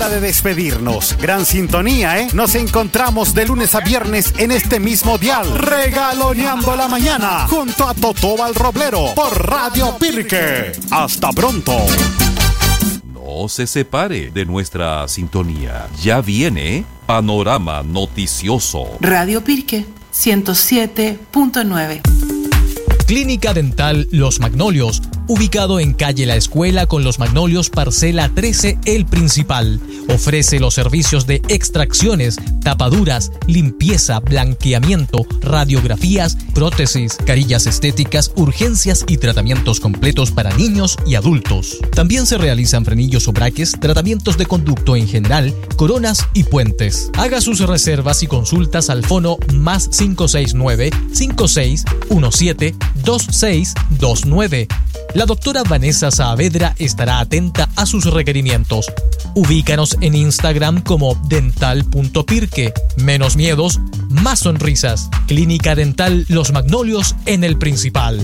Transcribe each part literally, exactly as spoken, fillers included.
hora de despedirnos. Gran sintonía, ¿eh? Nos encontramos de lunes a viernes en este mismo dial, regaloneando la mañana, junto a Totó el Roblero, por Radio Pirque. ¡Hasta pronto! No se separe de nuestra sintonía. Ya viene Panorama Noticioso. Radio Pirque ciento siete punto nueve. Clínica Dental Los Magnolios, ubicado en calle La Escuela con Los Magnolios, parcela trece, El Principal. Ofrece los servicios de extracciones, tapaduras, limpieza, blanqueamiento, radiografías, prótesis, carillas estéticas, urgencias y tratamientos completos para niños y adultos. También se realizan frenillos o braques, tratamientos de conducto en general, coronas y puentes. Haga sus reservas y consultas al fono más cinco seis nueve, cinco seis uno siete, dos seis dos nueve. La doctora Vanessa Saavedra estará atenta a sus requerimientos. Ubícanos en Instagram como dental.pirque. Menos miedos, más sonrisas. Clínica Dental Los Magnolios en El Principal.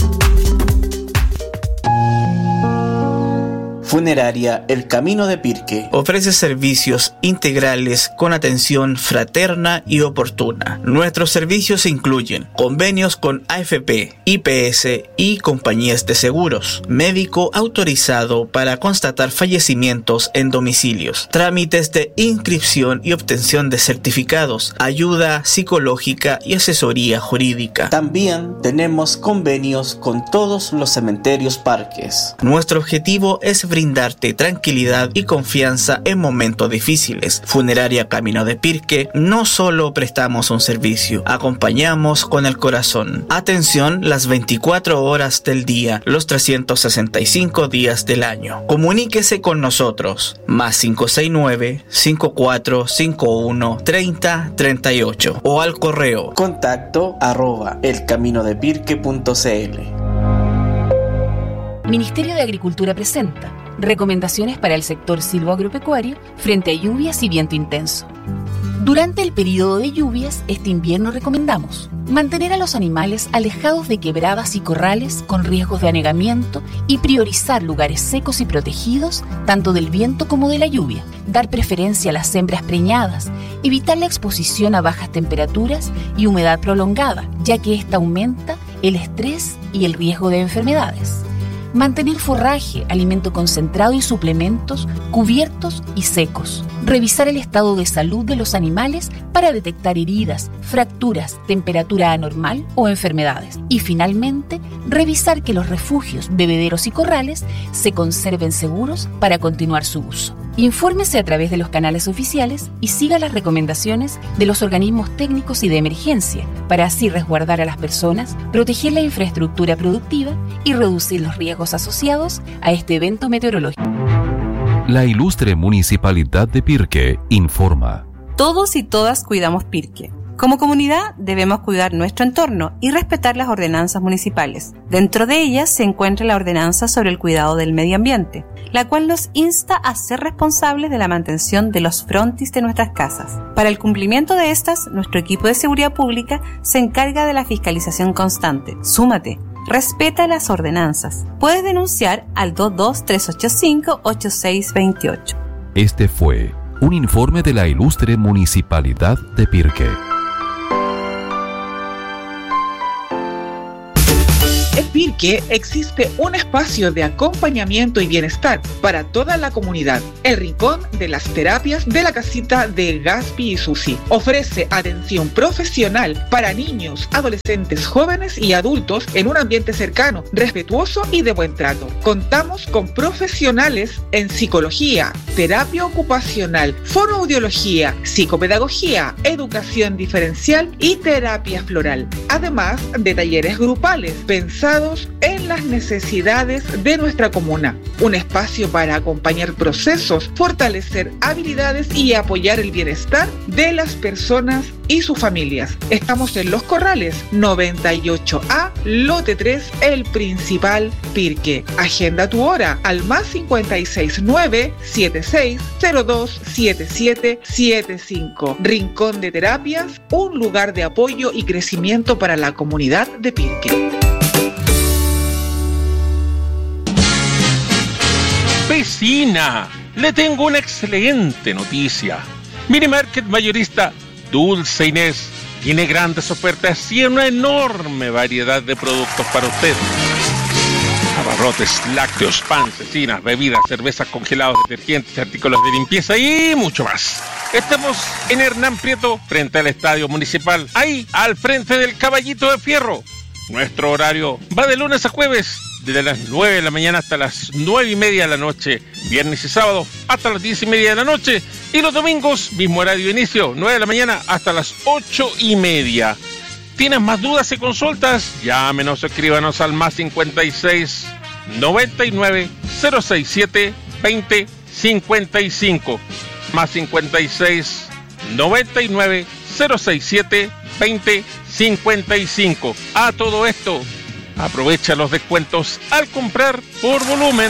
Funeraria El Camino de Pirque ofrece servicios integrales con atención fraterna y oportuna. Nuestros servicios incluyen convenios con A F P, I P S y compañías de seguros, médico autorizado para constatar fallecimientos en domicilios, trámites de inscripción y obtención de certificados, ayuda psicológica y asesoría jurídica. También tenemos convenios con todos los cementerios parques. Nuestro objetivo es brindarte tranquilidad y confianza en momentos difíciles. Funeraria Camino de Pirque, no solo prestamos un servicio, acompañamos con el corazón. Atención las veinticuatro horas del día, los trescientos sesenta y cinco días del año. Comuníquese con nosotros, más cinco seis nueve, cinco cuatro cinco uno, treinta treinta y ocho o al correo contacto arroba elcaminodepirque punto cl. Ministerio de Agricultura presenta recomendaciones para el sector silvoagropecuario frente a lluvias y viento intenso. Durante el periodo de lluvias, este invierno recomendamos mantener a los animales alejados de quebradas y corrales con riesgos de anegamiento y priorizar lugares secos y protegidos tanto del viento como de la lluvia. Dar preferencia a las hembras preñadas, evitar la exposición a bajas temperaturas y humedad prolongada, ya que esta aumenta el estrés y el riesgo de enfermedades. Mantener forraje, alimento concentrado y suplementos cubiertos y secos. Revisar el estado de salud de los animales para detectar heridas, fracturas, temperatura anormal o enfermedades. Y finalmente, revisar que los refugios, bebederos y corrales se conserven seguros para continuar su uso. Infórmese a través de los canales oficiales y siga las recomendaciones de los organismos técnicos y de emergencia para así resguardar a las personas, proteger la infraestructura productiva y reducir los riesgos asociados a este evento meteorológico. La ilustre Municipalidad de Pirque informa. Todos y todas cuidamos Pirque. Como comunidad debemos cuidar nuestro entorno y respetar las ordenanzas municipales. Dentro de ellas se encuentra la ordenanza sobre el cuidado del medio ambiente, la cual nos insta a ser responsables de la mantención de los frontis de nuestras casas. Para el cumplimiento de estas, nuestro equipo de seguridad pública se encarga de la fiscalización constante. Súmate. Respeta las ordenanzas. Puedes denunciar al dos dos tres ocho cinco, ocho seis dos ocho. Este fue un informe de la ilustre Municipalidad de Pirque. En Pirque existe un espacio de acompañamiento y bienestar para toda la comunidad. El Rincón de las Terapias de la Casita de Gaspi y Susi ofrece atención profesional para niños, adolescentes, jóvenes y adultos en un ambiente cercano, respetuoso y de buen trato. Contamos con profesionales en psicología, terapia ocupacional, fonoaudiología, psicopedagogía, educación diferencial y terapia floral, además de talleres grupales pensados en las necesidades de nuestra comuna. Un espacio para acompañar procesos, fortalecer habilidades y apoyar el bienestar de las personas y sus familias. Estamos en Los Corrales, noventa y ocho A, lote tres, El Principal, Pirque. Agenda tu hora al más cincuenta y seis nueve, setenta y seis, cero dos, setenta y siete, setenta y cinco. Rincón de Terapias, un lugar de apoyo y crecimiento para la comunidad de Pirque. Vecina, le tengo una excelente noticia. Mini Market mayorista Dulce Inés tiene grandes ofertas y una enorme variedad de productos para usted. Abarrotes, lácteos, pan, cecinas, bebidas, cervezas, congelados, detergentes, artículos de limpieza y mucho más. Estamos en Hernán Prieto, frente al Estadio Municipal, ahí, al frente del Caballito de Fierro. Nuestro horario va de lunes a jueves, desde las nueve de la mañana hasta las nueve y media de la noche, viernes y sábado hasta las diez y media de la noche, y los domingos, mismo horario de inicio, nueve de la mañana hasta las ocho y media. ¿Tienes más dudas y consultas? Llámenos o escríbanos al más cincuenta y seis, noventa y nueve, cero sesenta y siete, veinte, cincuenta y cinco. Más cincuenta y seis, noventa y nueve, cero sesenta y siete, veinte, cincuenta y cinco. A todo esto, aprovecha los descuentos al comprar por volumen.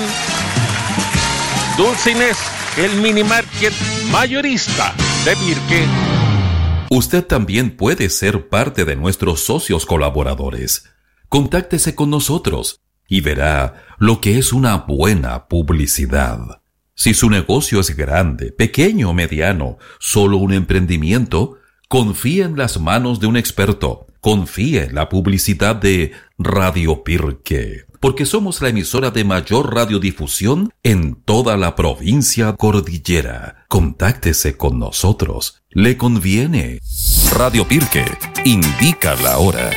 Dulce Inés, el mini market mayorista de Pirque. Usted también puede ser parte de nuestros socios colaboradores. Contáctese con nosotros y verá lo que es una buena publicidad. Si su negocio es grande, pequeño o mediano, solo un emprendimiento, confíe en las manos de un experto. Confíe en la publicidad de Radio Pirque, porque somos la emisora de mayor radiodifusión en toda la provincia cordillera. Contáctese con nosotros. Le conviene. Radio Pirque indica la hora.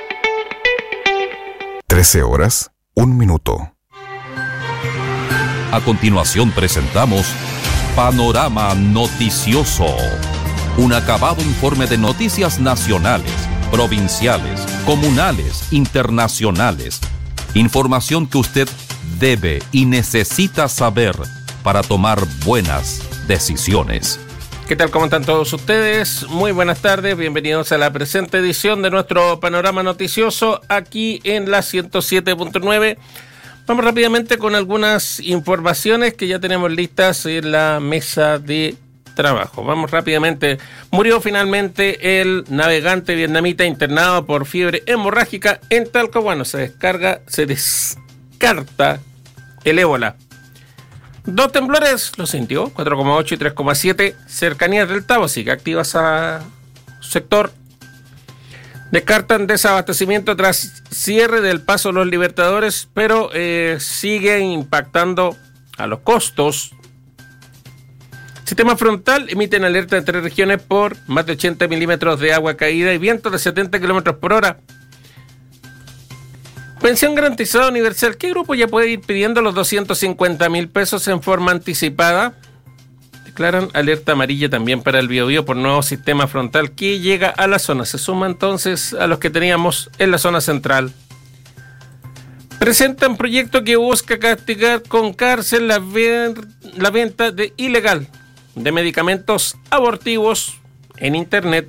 trece horas, un minuto. A continuación presentamos Panorama Noticioso, un acabado informe de noticias nacionales, provinciales, comunales, internacionales. Información que usted debe y necesita saber para tomar buenas decisiones. ¿Qué tal? ¿Cómo están todos ustedes? Muy buenas tardes, bienvenidos a la presente edición de nuestro Panorama Noticioso aquí en la ciento siete punto nueve. Vamos rápidamente con algunas informaciones que ya tenemos listas en la mesa de trabajo. Vamos rápidamente. Murió finalmente el navegante vietnamita internado por fiebre hemorrágica en Talcahuano. Se descarga, se descarta el ébola. Dos temblores lo sintió, cuatro coma ocho y tres coma siete, cercanías del Tabo, sigue activa ese sector. Descartan desabastecimiento tras cierre del Paso Los Libertadores, pero eh, sigue impactando a los costos. Sistema frontal, emiten alerta de tres regiones por más de ochenta milímetros de agua caída y vientos de setenta kilómetros por hora. Pensión garantizada universal. ¿Qué grupo ya puede ir pidiendo los doscientos cincuenta mil pesos en forma anticipada? Declaran alerta amarilla también para el Biobío por nuevo sistema frontal que llega a la zona. Se suma entonces a los que teníamos en la zona central. Presentan proyecto que busca castigar con cárcel la, ver, la venta de ilegal de medicamentos abortivos en internet.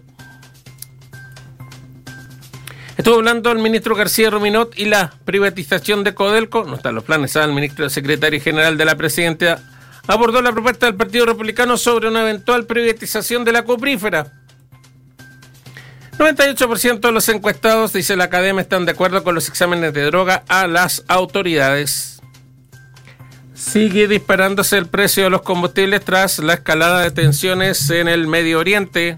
Estuvo hablando el ministro García Ruminot y la privatización de Codelco. No están los planes, ¿eh? El ministro secretario general de la presidencia abordó la propuesta del Partido Republicano sobre una eventual privatización de la cuprífera. noventa y ocho por ciento de los encuestados, dice la academia, están de acuerdo con los exámenes de droga a las autoridades. Sigue disparándose el precio de los combustibles tras la escalada de tensiones en el Medio Oriente.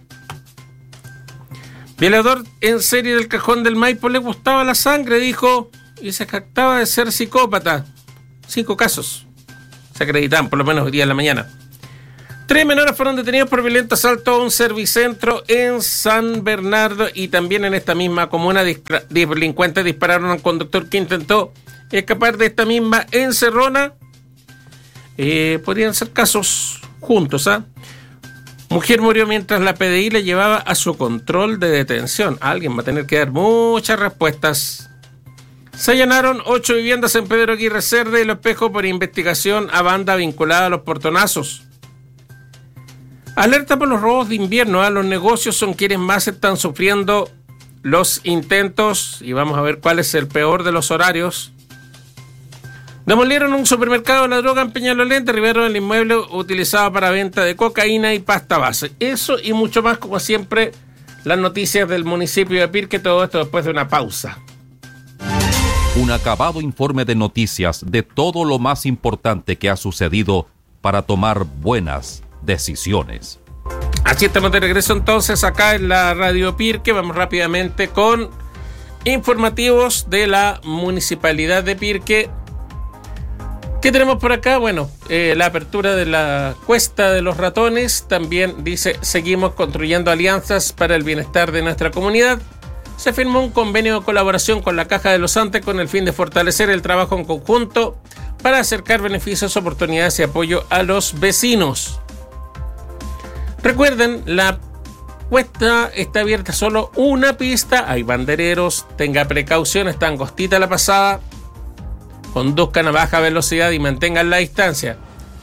Violador en serie del Cajón del Maipo le gustaba la sangre, dijo, y se jactaba de ser psicópata. Cinco casos se acreditan, por lo menos hoy día en la mañana. Tres menores fueron detenidos por violento asalto a un servicentro en San Bernardo y también en esta misma comuna delincuentes dispararon a un conductor que intentó escapar de esta misma encerrona. Eh, podrían ser casos juntos, ¿ah? ¿eh? Mujer murió mientras la P D I le llevaba a su control de detención. Alguien va a tener que dar muchas respuestas. Se allanaron ocho viviendas en Pedro Aguirre Cerda y Los Espejos por investigación a banda vinculada a los portonazos. Alerta por los robos de invierno. ¿eh? Los negocios son quienes más están sufriendo los intentos y vamos a ver cuál es el peor de los horarios. Demolieron un supermercado de la droga en Peñalolén, derribaron el inmueble utilizado para venta de cocaína y pasta base. Eso y mucho más, como siempre, las noticias del municipio de Pirque, todo esto después de una pausa. Un acabado informe de noticias de todo lo más importante que ha sucedido para tomar buenas decisiones. Así estamos de regreso entonces acá en la Radio Pirque. Vamos rápidamente con informativos de la Municipalidad de Pirque. ¿Qué tenemos por acá? Bueno, eh, la apertura de la Cuesta de los Ratones. También dice, seguimos construyendo alianzas para el bienestar de nuestra comunidad. Se firmó un convenio de colaboración con la Caja de los Andes con el fin de fortalecer el trabajo en conjunto para acercar beneficios, oportunidades y apoyo a los vecinos. Recuerden, la cuesta está abierta solo una pista, hay bandereros, tenga precaución, está angostita la pasada, conduzcan a baja velocidad y mantengan la distancia.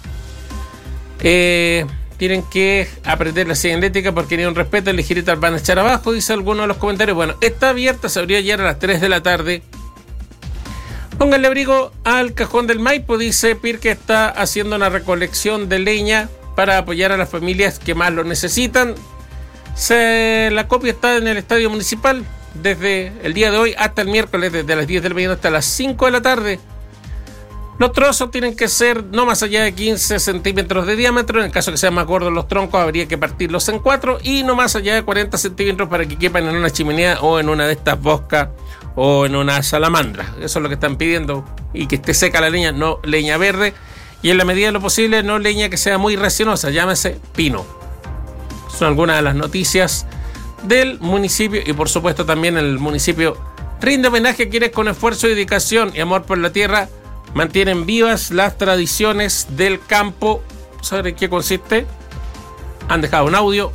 Eh, tienen que aprender la señalética porque ni un respeto, el ligerito van a echar abajo, dice alguno de los comentarios. Bueno, está abierta, se abrió ayer a las tres de la tarde. Pónganle abrigo al Cajón del Maipo, dice Pirque está haciendo una recolección de leña para apoyar a las familias que más lo necesitan. Se, la copia está en el Estadio Municipal desde el día de hoy hasta el miércoles, desde las diez de la mañana hasta las cinco de la tarde. Los trozos tienen que ser no más allá de quince centímetros de diámetro. En el caso que sean más gordos los troncos, habría que partirlos en cuatro, y no más allá de cuarenta centímetros para que quepan en una chimenea o en una de estas boscas o en una salamandra. Eso es lo que están pidiendo, y que esté seca la leña, no leña verde. Y en la medida de lo posible, no leña que sea muy resinosa, llámese pino. Son algunas de las noticias del municipio, y por supuesto también el municipio rinde homenaje a quienes con esfuerzo, dedicación y amor por la tierra mantienen vivas las tradiciones del campo. ¿Saben en qué consiste? Han dejado un audio.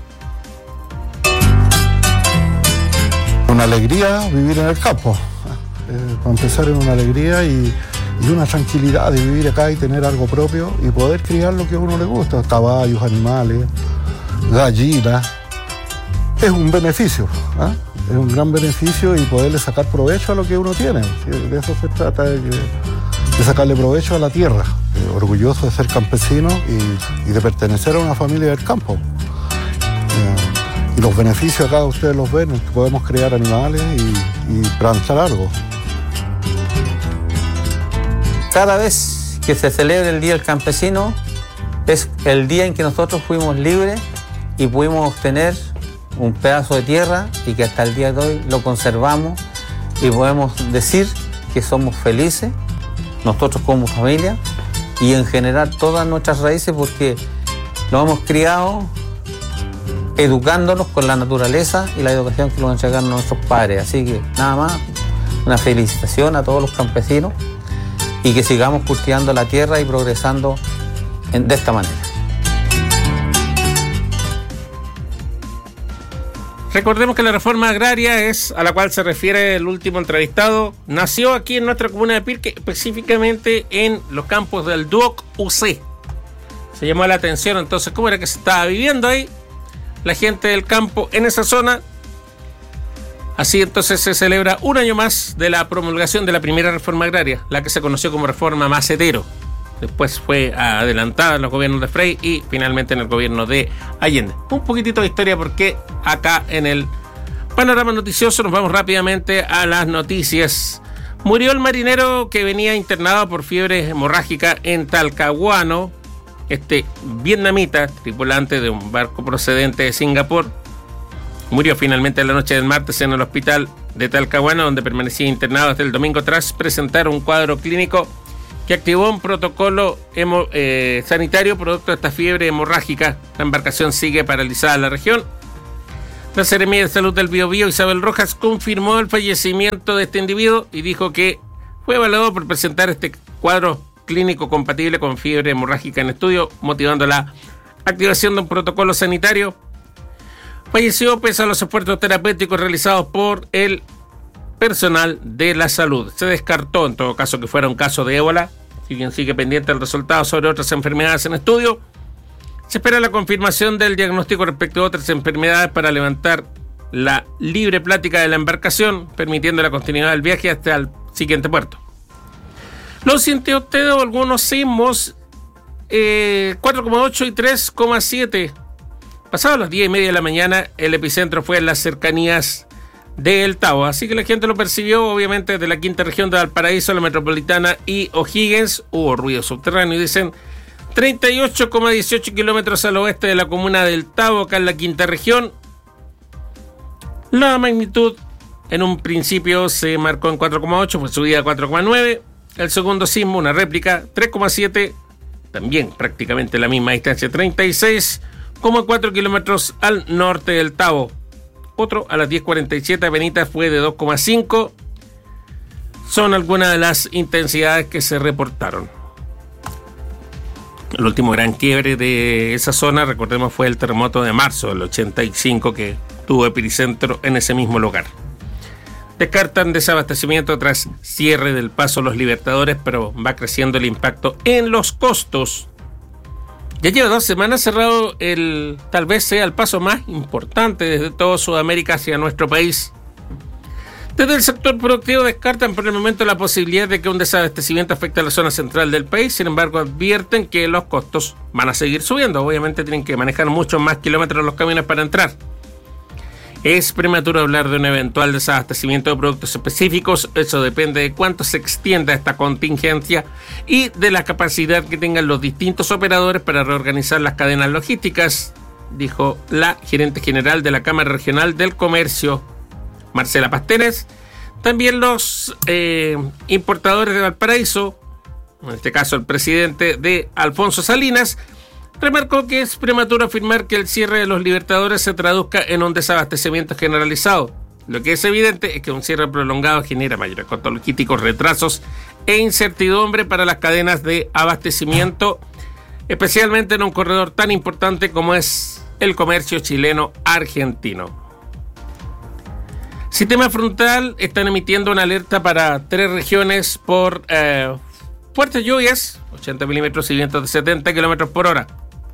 Una alegría vivir en el campo. Eh, para empezar, es una alegría y... y una tranquilidad de vivir acá y tener algo propio y poder criar lo que a uno le gusta, caballos, animales, gallinas. Es un beneficio, ¿eh? Es un gran beneficio, y poderle sacar provecho a lo que uno tiene. De eso se trata, de, de sacarle provecho a la tierra. Eh, orgulloso de ser campesino y, y de pertenecer a una familia del campo. Eh, y los beneficios acá ustedes los ven, que podemos criar animales y, y plantar algo. Cada vez que se celebra el Día del Campesino es el día en que nosotros fuimos libres y pudimos obtener un pedazo de tierra, y que hasta el día de hoy lo conservamos y podemos decir que somos felices, nosotros como familia, y en general todas nuestras raíces, porque nos hemos criado educándonos con la naturaleza y la educación que nos entregaron nuestros padres. Así que nada más, una felicitación a todos los campesinos, y que sigamos cultivando la tierra y progresando en, de esta manera. Recordemos que la reforma agraria, es a la cual se refiere el último entrevistado, nació aquí en nuestra comuna de Pirque, específicamente en los campos del Duoc U C. Se llamó la atención entonces cómo era que se estaba viviendo ahí la gente del campo en esa zona. Así entonces se celebra un año más de la promulgación de la primera reforma agraria, la que se conoció como reforma Macetero. Después fue adelantada en los gobiernos de Frei y finalmente en el gobierno de Allende. Un poquitito de historia, porque acá en el panorama noticioso nos vamos rápidamente a las noticias. Murió el marinero que venía internado por fiebre hemorrágica en Talcahuano. Este vietnamita, tripulante de un barco procedente de Singapur, murió finalmente en la noche del martes en el hospital de Talcahuano, donde permanecía internado hasta el domingo tras presentar un cuadro clínico que activó un protocolo hemo, eh, sanitario producto de esta fiebre hemorrágica. La embarcación sigue paralizada en la región. La Seremía de Salud del Biobío, Isabel Rojas, confirmó el fallecimiento de este individuo y dijo que fue evaluado por presentar este cuadro clínico compatible con fiebre hemorrágica en estudio, motivando la activación de un protocolo sanitario. Falleció pese a los esfuerzos terapéuticos realizados por el personal de la salud. Se descartó en todo caso que fuera un caso de ébola, si bien sigue pendiente el resultado sobre otras enfermedades en estudio. Se espera la confirmación del diagnóstico respecto a otras enfermedades para levantar la libre plática de la embarcación, permitiendo la continuidad del viaje hasta el siguiente puerto. ¿Lo sintió usted o algunos sismos? Eh, cuatro coma ocho y tres coma siete. Pasado las diez y media de la mañana, el epicentro fue en las cercanías de El Tao, así que la gente lo percibió obviamente desde la quinta región de Valparaíso, la metropolitana y O'Higgins. Hubo ruido subterráneo y dicen treinta y ocho coma dieciocho kilómetros al oeste de la comuna del Tabo, acá en la quinta región. La magnitud en un principio se marcó en cuatro coma ocho, fue subida a cuatro coma nueve. El segundo sismo, una réplica, tres coma siete, también prácticamente la misma distancia, treinta y seis coma cuatro kilómetros al norte del Tabo. Otro a las diez cuarenta y siete, Benita, fue de dos coma cinco. Son algunas de las intensidades que se reportaron. El último gran quiebre de esa zona, recordemos, fue el terremoto de marzo del ochenta y cinco, que tuvo epicentro en ese mismo lugar. Descartan desabastecimiento tras cierre del paso Los Libertadores, pero va creciendo el impacto en los costos. Ya lleva dos semanas cerrado el, tal vez sea el paso más importante desde toda Sudamérica hacia nuestro país. Desde el sector productivo descartan por el momento la posibilidad de que un desabastecimiento afecte a la zona central del país. Sin embargo, advierten que los costos van a seguir subiendo. Obviamente tienen que manejar muchos más kilómetros los camiones para entrar. Es prematuro hablar de un eventual desabastecimiento de productos específicos. Eso depende de cuánto se extienda esta contingencia y de la capacidad que tengan los distintos operadores para reorganizar las cadenas logísticas, dijo la gerente general de la Cámara Regional del Comercio, Marcela Pastenes. También los eh, importadores de Valparaíso, en este caso el presidente de Alfonso Salinas, remarcó que es prematuro afirmar que el cierre de Los Libertadores se traduzca en un desabastecimiento generalizado. Lo que es evidente es que un cierre prolongado genera mayores costos logísticos, retrasos e incertidumbre para las cadenas de abastecimiento, especialmente en un corredor tan importante como es el comercio chileno-argentino. Sistema Frontal están emitiendo una alerta para tres regiones por eh, fuertes lluvias, ochenta milímetros y vientos de setenta kilómetros por hora.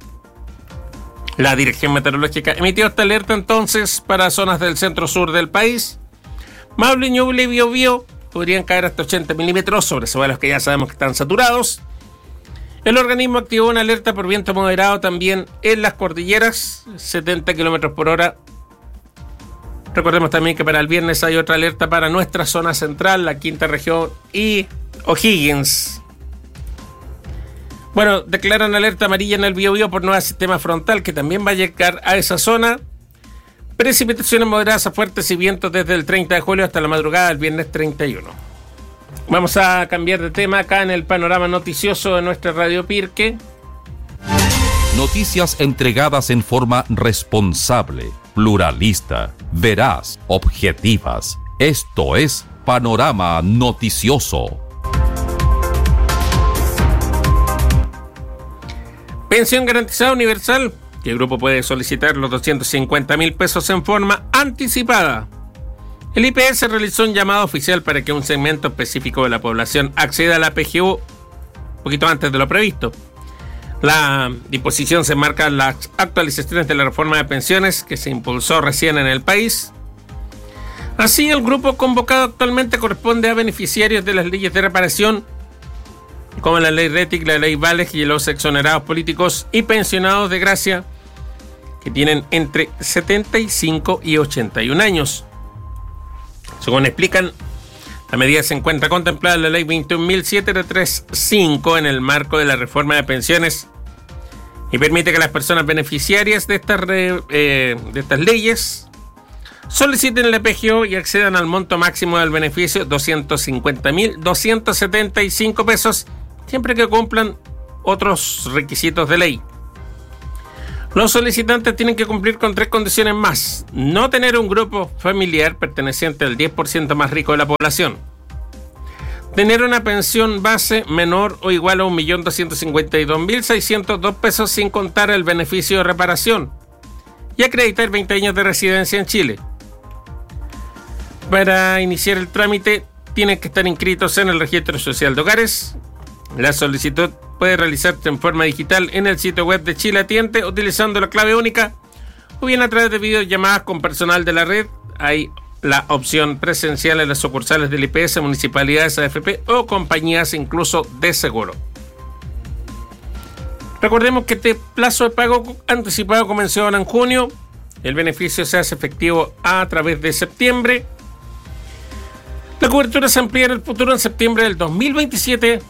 La Dirección Meteorológica emitió esta alerta entonces para zonas del centro-sur del país. Maule, Ñuble y Biobío podrían caer hasta ochenta milímetros sobre suelos que ya sabemos que están saturados. El organismo activó una alerta por viento moderado también en las cordilleras, setenta kilómetros por hora. Recordemos también que para el viernes hay otra alerta para nuestra zona central, la quinta región y O'Higgins. Bueno, declaran alerta amarilla en el Biobío por nuevo sistema frontal que también va a llegar a esa zona. Precipitaciones moderadas a fuertes y vientos desde el treinta de julio hasta la madrugada del viernes treinta y uno. Vamos a cambiar de tema acá en el panorama noticioso de nuestra Radio Pirque. Noticias entregadas en forma responsable, pluralista, veraz, objetivas. Esto es Panorama Noticioso. Pensión garantizada universal, que el grupo puede solicitar los doscientos cincuenta mil pesos en forma anticipada. El I P S realizó un llamado oficial para que un segmento específico de la población acceda a la P G U un poquito antes de lo previsto. La disposición se enmarca en las actualizaciones de la reforma de pensiones que se impulsó recién en el país. Así, el grupo convocado actualmente corresponde a beneficiarios de las leyes de reparación, como la ley RETIC, la ley Vales y los exonerados políticos y pensionados de gracia, que tienen entre setenta y cinco y ochenta y un años. Según explican, la medida se encuentra contemplada en la ley veintiún mil setecientos treinta y cinco en el marco de la reforma de pensiones y permite que las personas beneficiarias de estas, re, eh, de estas leyes soliciten la P G U y accedan al monto máximo del beneficio, doscientos cincuenta mil doscientos setenta y cinco pesos, siempre que cumplan otros requisitos de ley. Los solicitantes tienen que cumplir con tres condiciones más: no tener un grupo familiar perteneciente al diez por ciento más rico de la población, tener una pensión base menor o igual a un millón doscientos cincuenta y dos mil seiscientos dos pesos sin contar el beneficio de reparación y acreditar veinte años de residencia en Chile. Para iniciar el trámite tienen que estar inscritos en el Registro Social de Hogares. La solicitud puede realizarse en forma digital en el sitio web de Chile Atiende utilizando la clave única o bien a través de videollamadas con personal de la red. Hay la opción presencial en las sucursales del I P S, municipalidades, A F P o compañías incluso de seguro. Recordemos que este plazo de pago anticipado comenzó ahora en junio. El beneficio se hace efectivo a través de septiembre. La cobertura se amplía en el futuro en septiembre del dos mil veintisiete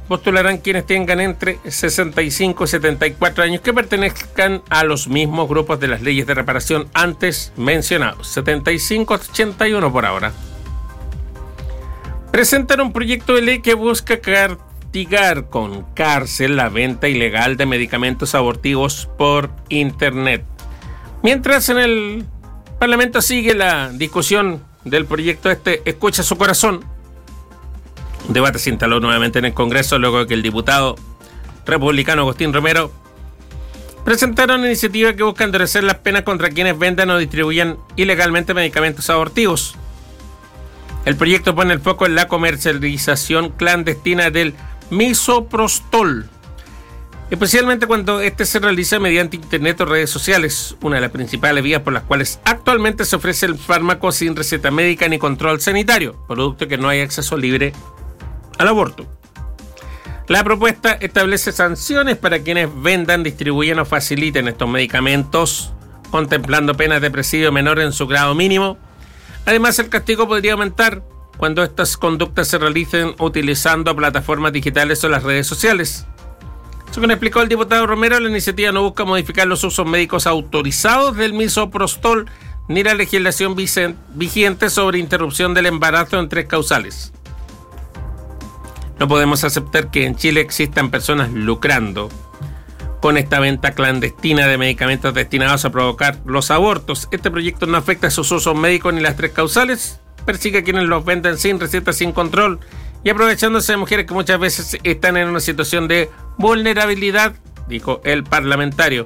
postularán quienes tengan entre sesenta y cinco y setenta y cuatro años que pertenezcan a los mismos grupos de las leyes de reparación antes mencionados, setenta y cinco a ochenta y uno por ahora. Presentan un proyecto de ley que busca castigar con cárcel la venta ilegal de medicamentos abortivos por internet. Mientras en el Parlamento sigue la discusión del proyecto este, escucha su corazón. Un debate se instaló nuevamente en el Congreso luego de que el diputado republicano Agustín Romero presentara una iniciativa que busca endurecer las penas contra quienes vendan o distribuyan ilegalmente medicamentos abortivos. El proyecto pone el foco en la comercialización clandestina del misoprostol, especialmente cuando este se realiza mediante internet o redes sociales, una de las principales vías por las cuales actualmente se ofrece el fármaco sin receta médica ni control sanitario, producto que no hay acceso libre al aborto. La propuesta establece sanciones para quienes vendan, distribuyan o faciliten estos medicamentos, contemplando penas de presidio menor en su grado mínimo. Además, el castigo podría aumentar cuando estas conductas se realicen utilizando plataformas digitales o las redes sociales. Según explicó el diputado Romero, la iniciativa no busca modificar los usos médicos autorizados del misoprostol ni la legislación vigente sobre interrupción del embarazo en tres causales. No podemos aceptar que en Chile existan personas lucrando con esta venta clandestina de medicamentos destinados a provocar los abortos. Este proyecto no afecta a sus usos médicos ni las tres causales, persigue a quienes los venden sin receta, sin control y aprovechándose de mujeres que muchas veces están en una situación de vulnerabilidad, dijo el parlamentario.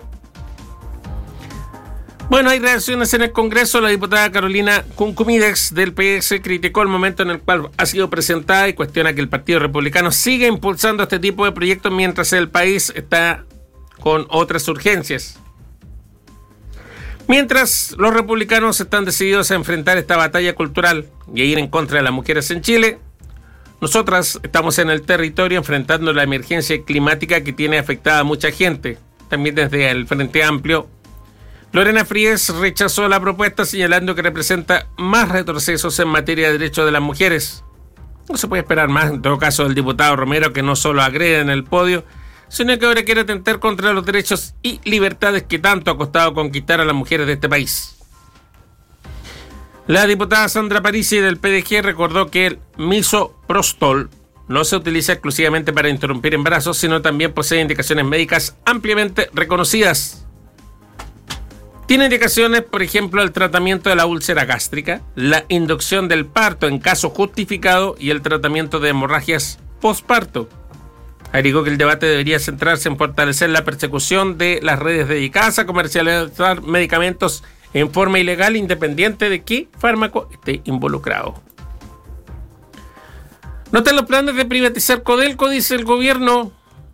Bueno, hay reacciones en el Congreso. La diputada Carolina Cuncumides del P S criticó el momento en el cual ha sido presentada y cuestiona que el Partido Republicano siga impulsando este tipo de proyectos mientras el país está con otras urgencias. Mientras los republicanos están decididos a enfrentar esta batalla cultural y a ir en contra de las mujeres en Chile, nosotras estamos en el territorio enfrentando la emergencia climática que tiene afectada a mucha gente. También desde el Frente Amplio, Lorena Fríes rechazó la propuesta señalando que representa más retrocesos en materia de derechos de las mujeres. No se puede esperar más, en todo caso, del diputado Romero, que no solo agrede en el podio, sino que ahora quiere atentar contra los derechos y libertades que tanto ha costado conquistar a las mujeres de este país. La diputada Sandra Parisi del P D G recordó que el misoprostol no se utiliza exclusivamente para interrumpir embarazos, sino también posee indicaciones médicas ampliamente reconocidas. Tiene indicaciones, por ejemplo, el tratamiento de la úlcera gástrica, la inducción del parto en caso justificado y el tratamiento de hemorragias postparto. Agregó que el debate debería centrarse en fortalecer la persecución de las redes dedicadas a comercializar medicamentos en forma ilegal, independiente de qué fármaco esté involucrado. No están los planes de privatizar Codelco, dice el gobierno.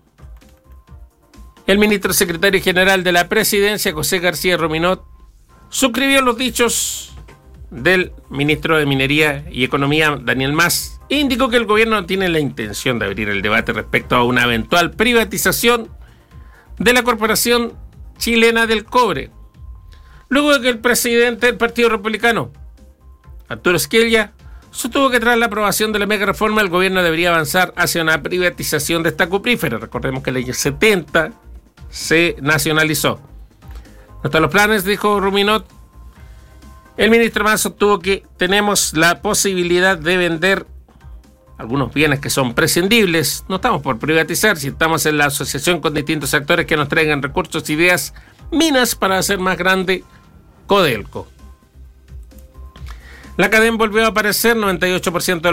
El ministro secretario general de la Presidencia, José García Rominot, suscribió los dichos del ministro de Minería y Economía, Daniel Mas, e indicó que el gobierno no tiene la intención de abrir el debate respecto a una eventual privatización de la Corporación Chilena del Cobre. Luego de que el presidente del Partido Republicano, Arturo Scalia, sostuvo que tras la aprobación de la mega reforma el gobierno debería avanzar hacia una privatización de esta cuprífera. Recordemos que en el año setenta se nacionalizó. No están los planes, dijo Ruminot. El ministro Mas sostuvo que tenemos la posibilidad de vender algunos bienes que son prescindibles. No estamos por privatizar, si estamos en la asociación con distintos actores que nos traigan recursos, ideas, minas para hacer más grande Codelco. La cadena volvió a aparecer, noventa y ocho por ciento de